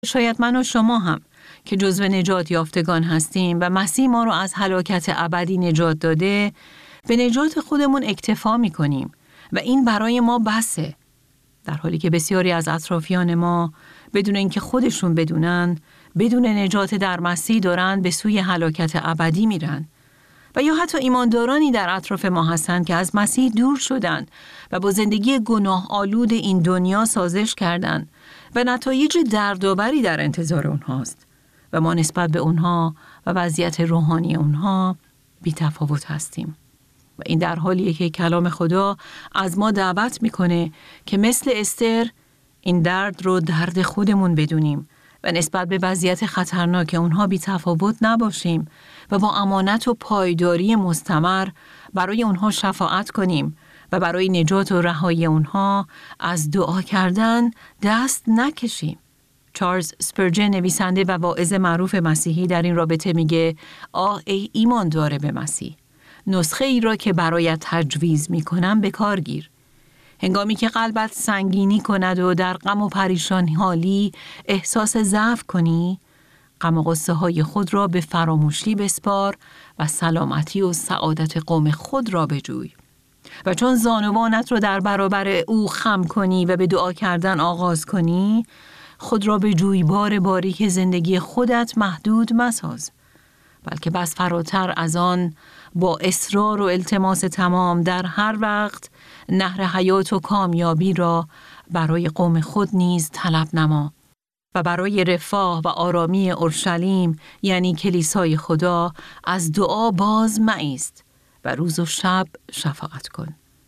شاید من و شما هم که جزو نجات یافتگان هستیم و مسیح ما رو از هلاکت ابدی نجات داده، به نجات خودمون اکتفا می‌کنیم و این برای ما بسه. در حالی که بسیاری از اطرافیان ما بدون اینکه خودشون بدونن، بدون نجات در مسیح دارن به سوی هلاکت ابدی میرن. و یا حتی ایماندارانی در اطراف ما هستند که از مسیح دور شدن و با زندگی گناه آلود این دنیا سازش کردند و نتایج دردآوری در انتظار اونهاست و ما نسبت به اونها و وضعیت روحانی اونها بی‌تفاوت هستیم. و این در حالیه که کلام خدا از ما دعوت میکنه که مثل استر این درد رو درد خودمون بدونیم و نسبت به وضعیت خطرناک اونها بی‌تفاوت نباشیم و با امانت و پایداری مستمر برای اونها شفاعت کنیم و برای نجات و رهایی اونها از دعا کردن دست نکشیم. چارلز اسپرجن نویسنده و واعظ معروف مسیحی در این رابطه میگه ای ایمان داره به مسیح، نسخه ای را که برایت تجویز میکنم به کار گیر. هنگامی که قلبت سنگینی کند و در غم و پریشانی حالی احساس ضعف کنی، غم و غصه های خود را به فراموشی بسپار و سلامتی و سعادت قوم خود را بجوی. و چون زانوانت را در برابر او خم کنی و به دعا کردن آغاز کنی، خود را به جویبار باریک زندگی خودت محدود مساز، بلکه بس فراتر از آن با اصرار و التماس تمام در هر وقت نهر حیات و کامیابی را برای قوم خود نیز طلب نما و برای رفاه و آرامی اورشلیم یعنی کلیسای خدا از دعا باز مایست و روز و شب شفاعت کن.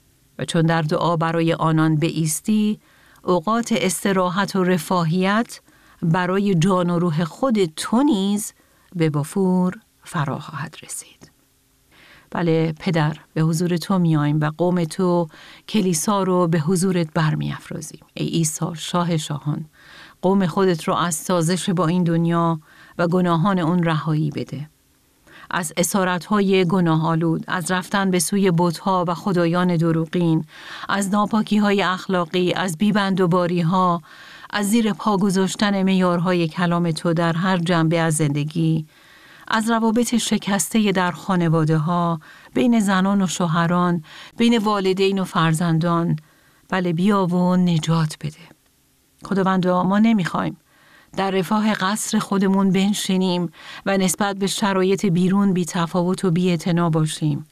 و چون در دعا برای آنان بایستی، اوقات استراحت و رفاهیت برای جان و روح خود تو نیز به وفور فرا خواهد رسید. بله پدر، به حضور تو میایم و قوم تو کلیسا رو به حضورت برمی‌افرازیم. ای عیسی شاه شاهان، قوم خودت رو از سازش با این دنیا و گناهان اون رهایی بده. از اسارت‌های گناه‌آلود، از رفتن به سوی بت‌ها و خدایان دروغین، از ناپاکی‌های اخلاقی، از بی‌بندوباری‌ها، از زیر پا گذاشتن معیارهای کلام تو در هر جنبه از زندگی، از روابط شکسته در خانواده‌ها، بین زنان و شوهران، بین والدین و فرزندان. بله بیا و نجات بده. خداوندا، ما نمیخوایم در رفاه قصر خودمون بنشینیم و نسبت به شرایط بیرون بی تفاوت و بی اعتنا باشیم.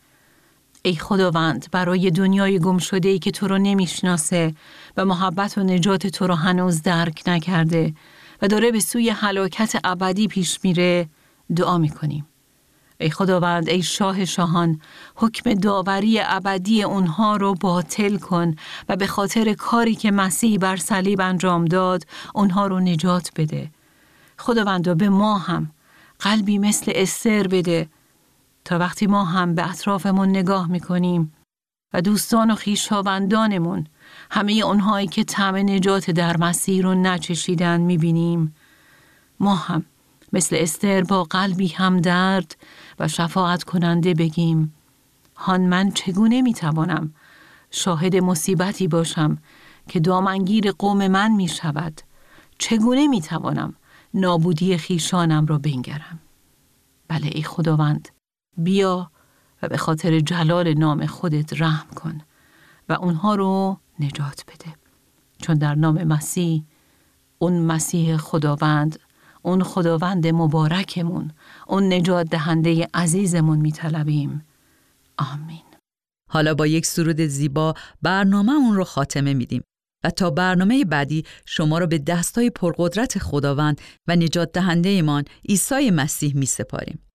ای خداوند، برای دنیای گم شده‌ای که تو رو نمیشناسه و محبت و نجات تو رو هنوز درک نکرده و داره به سوی هلاکت ابدی پیش میره، دعا میکنیم. ای خداوند، ای شاه شاهان، حکم داوری ابدی اونها رو باطل کن و به خاطر کاری که مسیح بر صلیب انجام داد اونها رو نجات بده. خداوند، به ما هم قلبی مثل استر بده تا وقتی ما هم به اطرافمون نگاه میکنیم و دوستان و خویشاوندانمون، همه اونهایی که طعم نجات در مسیح رو نچشیدن میبینیم، ما هم مثل استر با قلبی همدرد و شفاعت کننده بگیم هان من چگونه میتوانم شاهد مصیبتی باشم که دامنگیر قوم من میشود؟ چگونه میتوانم نابودی خیشانم را بنگرم؟ بله ای خداوند، بیا و به خاطر جلال نام خودت رحم کن و اونها رو نجات بده، چون در نام مسیح، اون مسیح خداوند، اون خداوند مبارکمون، اون نجات دهنده عزیزمون میطلبیم. آمین. حالا با یک سرود زیبا برنامه اون رو خاتمه میدیم و تا برنامه بعدی شما رو به دستای پرقدرت خداوند و نجات دهنده ایمان عیسی مسیح می سپاریم.